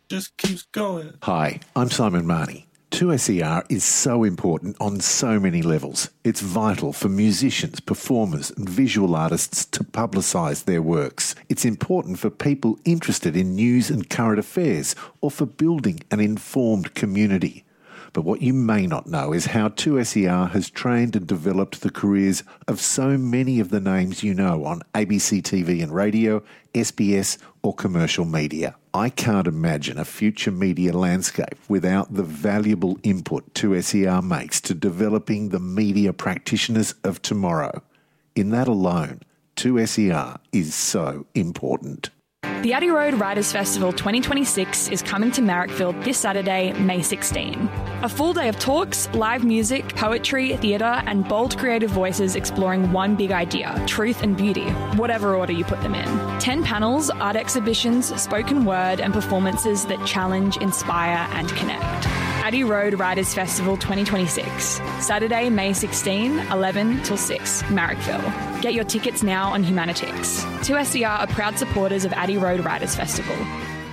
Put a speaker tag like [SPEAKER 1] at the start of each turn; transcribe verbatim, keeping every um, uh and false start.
[SPEAKER 1] just keeps going.
[SPEAKER 2] Hi, I'm Simon Marnie. two S E R is so important on so many levels. It's vital for musicians, performers and visual artists to publicise their works. It's important for people interested in news and current affairs or for building an informed community. But what you may not know is how two S E R has trained and developed the careers of so many of the names you know on A B C T V and radio, S B S or commercial media. I can't imagine a future media landscape without the valuable input two S E R makes to developing the media practitioners of tomorrow. In that alone, two S E R is so important.
[SPEAKER 3] The Addy Road Writers' Festival twenty twenty-six is coming to Marrickville this Saturday, May sixteenth. A full day of talks, live music, poetry, theatre and bold creative voices exploring one big idea, truth and beauty, whatever order you put them in. Ten panels, art exhibitions, spoken word and performances that challenge, inspire and connect. Addy Road Writers' Festival twenty twenty-six. Saturday, May sixteenth, eleven till six, Marrickville. Get your tickets now on Humanitix. two S E R are proud supporters of Addy Road Writers' Festival.